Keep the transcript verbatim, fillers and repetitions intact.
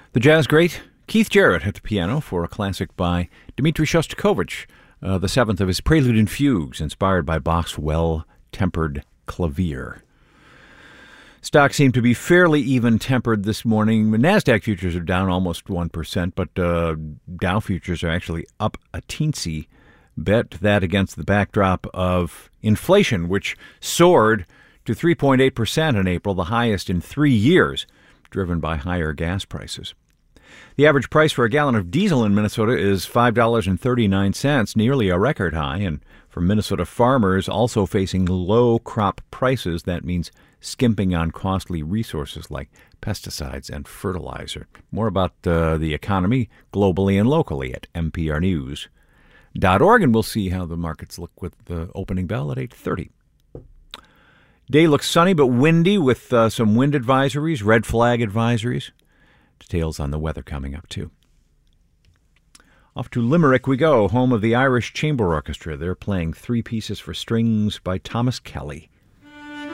The jazz great Keith Jarrett at the piano for a classic by Dmitri Shostakovich, uh, the seventh of his Prelude and Fugues, inspired by Bach's well-tempered clavier. Stocks seem to be fairly even-tempered this morning. The NASDAQ futures are down almost one percent, but uh, Dow futures are actually up a teensy bit. That against the backdrop of inflation, which soared to three point eight percent in April, the highest in three years, driven by higher gas prices. The average price for a gallon of diesel in Minnesota is five dollars and thirty-nine cents, nearly a record high. And for Minnesota farmers also facing low crop prices, that means skimping on costly resources like pesticides and fertilizer. More about uh, the economy globally and locally at M P R news dot org, and we'll see how the markets look with the opening bell at eight thirty. Day looks sunny but windy with uh, some wind advisories, red flag advisories. Details on the weather coming up, too. Off to Limerick we go, home of the Irish Chamber Orchestra. They're playing three pieces for strings by Thomas Kelly.